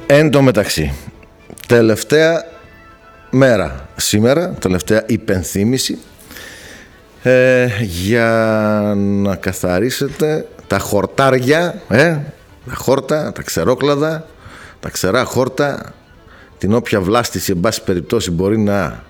Εν τω μεταξύ, τελευταία μέρα σήμερα, τελευταία υπενθύμηση, για να καθαρίσετε τα χορτάρια, τα χόρτα, τα ξερόκλαδα, τα ξερά χόρτα, την όποια βλάστηση εν πάση περιπτώσει μπορεί να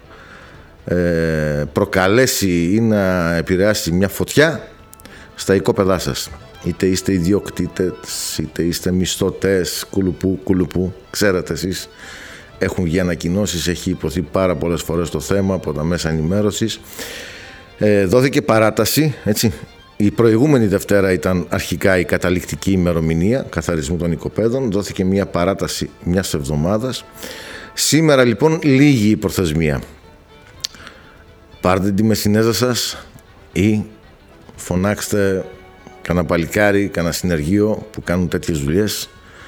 προκαλέσει ή να επηρεάσει μια φωτιά στα οικόπεδά σας. Είτε είστε ιδιοκτήτες, είτε είστε μισθωτές, κουλουπού, ξέρετε εσείς, έχουν βγει ανακοινώσεις, έχει υποθεί πάρα πολλές φορές το θέμα από τα μέσα ενημέρωσης. Δόθηκε παράταση, έτσι. Η προηγούμενη Δευτέρα ήταν αρχικά η καταληκτική ημερομηνία καθαρισμού των οικοπαίδων, δόθηκε μια παράταση μιας εβδομάδας. Σήμερα λοιπόν λίγη η προθεσμία. Πάρτε τη μεσινέζα σας ή φωνάξτε κανένα παλικάρι, κανένα συνεργείο που κάνουν τέτοιες δουλειές.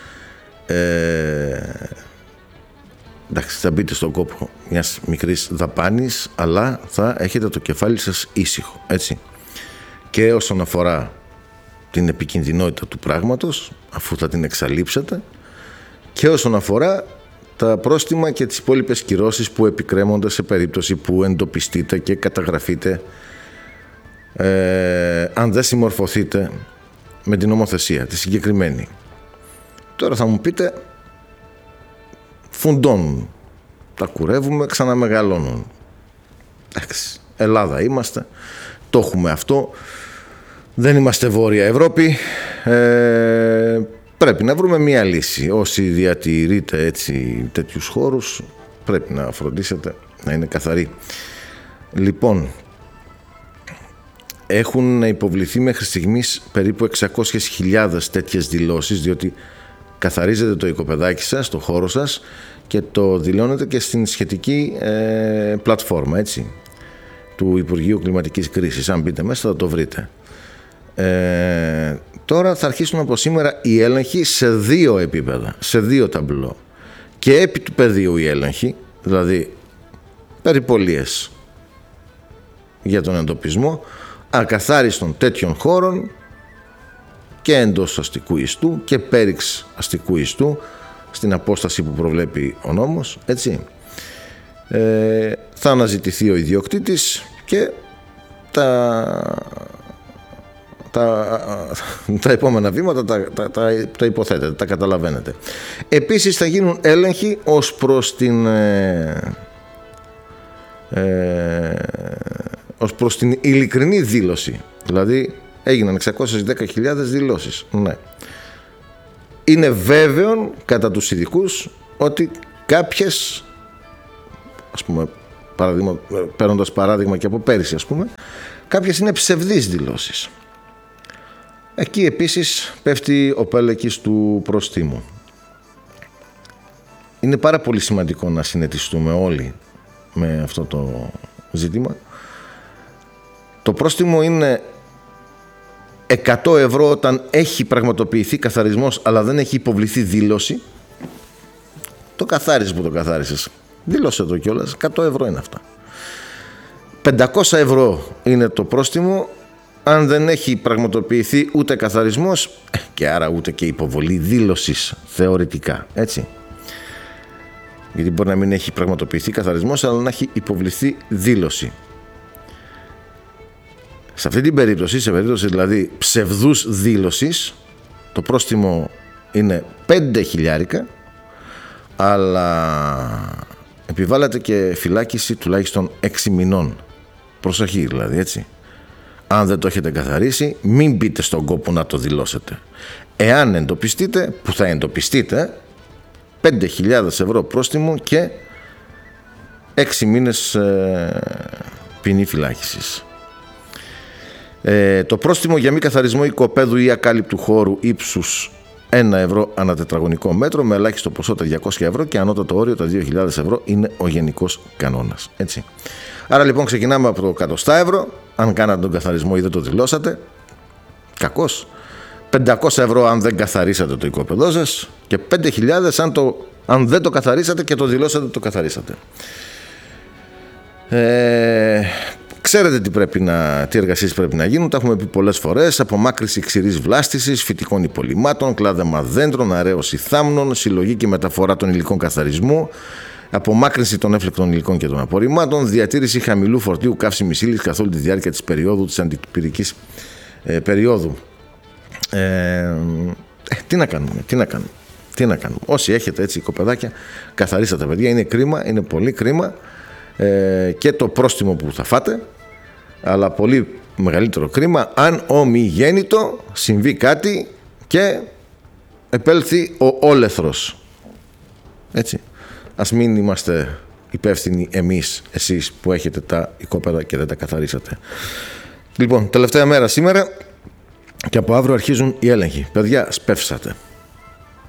Εντάξει, θα μπείτε στον κόπο μιας μικρής δαπάνης, αλλά θα έχετε το κεφάλι σας ήσυχο, έτσι. Και όσον αφορά την επικινδυνότητα του πράγματος, αφού θα την εξαλείψετε, και όσον αφορά τα πρόστιμα και τις υπόλοιπες κυρώσεις που επικρέμονται σε περίπτωση που εντοπιστείτε και καταγραφείτε αν δεν συμμορφωθείτε με την νομοθεσία τη συγκεκριμένη. Τώρα θα μου πείτε, φουντώνουν, τα κουρεύουμε, ξαναμεγαλώνουν. Εντάξει, Ελλάδα είμαστε, το έχουμε αυτό, δεν είμαστε Βόρεια Ευρώπη, πρέπει να βρούμε μία λύση. Όσοι διατηρείτε έτσι τέτοιους χώρους, πρέπει να φροντίσετε να είναι καθαροί. Λοιπόν, έχουν υποβληθεί μέχρι στιγμής περίπου 600.000 τέτοιες δηλώσεις, διότι καθαρίζετε το οικοπεδάκι σας, το χώρο σας, και το δηλώνετε και στην σχετική πλατφόρμα, έτσι, του Υπουργείου Κλιματικής Κρίσης. Αν μπείτε μέσα θα το βρείτε. Τώρα θα αρχίσουν από σήμερα οι έλεγχοι σε 2 επίπεδα, σε 2 ταμπλό. Και επί του πεδίου οι έλεγχοι, δηλαδή περιπολίες για τον εντοπισμό ακαθάριστων τέτοιων χώρων και εντός αστικού ιστού και πέριξ αστικού ιστού στην απόσταση που προβλέπει ο νόμος, έτσι. Θα αναζητηθεί ο ιδιοκτήτης και τα επόμενα βήματα τα υποθέτετε, τα καταλαβαίνετε. Επίσης θα γίνουν έλεγχοι ως προς την ειλικρινή δήλωση. Δηλαδή έγιναν 610.000 δηλώσεις. Ναι. Είναι βέβαιο κατά τους ειδικούς ότι κάποιες, ας πούμε, παίρνοντας παράδειγμα και από πέρυσι, ας πούμε, κάποιες είναι ψευδείς δηλώσεις. Εκεί επίσης πέφτει ο πέλεκης του προστίμου. Είναι πάρα πολύ σημαντικό να συνετιστούμε όλοι με αυτό το ζήτημα. Το πρόστιμο είναι 100 ευρώ όταν έχει πραγματοποιηθεί καθαρισμός αλλά δεν έχει υποβληθεί δήλωση. Το καθάρισες που το καθάρισες, δήλωσε το κιόλας, 100 ευρώ είναι αυτά. 500 ευρώ είναι το πρόστιμο αν δεν έχει πραγματοποιηθεί ούτε καθαρισμός και άρα ούτε και υποβολή δήλωσης θεωρητικά, έτσι. Γιατί μπορεί να μην έχει πραγματοποιηθεί καθαρισμός αλλά να έχει υποβληθεί δήλωση. Σε αυτή την περίπτωση, σε περίπτωση δηλαδή ψευδούς δήλωσης, το πρόστιμο είναι 5.000, αλλά επιβάλλεται και φυλάκιση τουλάχιστον 6 μηνών. Προσοχή δηλαδή, έτσι. Αν δεν το έχετε καθαρίσει, μην μπείτε στον κόπο να το δηλώσετε. Εάν εντοπιστείτε, που θα εντοπιστείτε, 5.000 ευρώ πρόστιμο και 6 μήνες ποινή φυλάκισης. Το πρόστιμο για μη καθαρισμό οικοπαίδου ή ακάλυπτου χώρου ύψους 1 ευρώ ανά τετραγωνικό μέτρο με ελάχιστο ποσό τα 200 ευρώ και ανώτατο όριο τα 2.000 ευρώ είναι ο γενικός κανόνας, έτσι. Άρα λοιπόν ξεκινάμε από το 100 ευρώ, αν κάνατε τον καθαρισμό ή δεν το δηλώσατε, κακώς. 500 ευρώ αν δεν καθαρίσατε το οικόπεδό σας και 5.000 αν δεν το καθαρίσατε και το δηλώσατε, το καθαρίσατε. Ξέρετε τι εργασίες πρέπει να γίνουν, τα έχουμε πει πολλές φορές. Απομάκρυνση ξηρής βλάστησης, φυτικών υπολειμμάτων, κλάδεμα δέντρων, αραίωση θάμνων, συλλογή και μεταφορά των υλικών καθαρισμού, απομάκρυνση των έφλεκτων υλικών και των απορριμμάτων, διατήρηση χαμηλού φορτίου καύσιμης ύλης καθ' όλη τη διάρκεια της περίοδου, της αντιπυρικής περίοδου. Τι να κάνουμε. Όσοι έχετε έτσι κοπεδάκια, καθαρίστε τα παιδιά. Είναι κρίμα, είναι πολύ κρίμα. Και το πρόστιμο που θα φάτε, αλλά πολύ μεγαλύτερο κρίμα αν ομιγέννητο συμβεί κάτι και επέλθει ο όλεθρος. Έτσι. Ας μην είμαστε υπεύθυνοι εμείς, εσείς που έχετε τα οικόπεδα και δεν τα καθαρίσατε. Λοιπόν, τελευταία μέρα σήμερα και από αύριο αρχίζουν οι έλεγχοι. Παιδιά, σπεύσατε.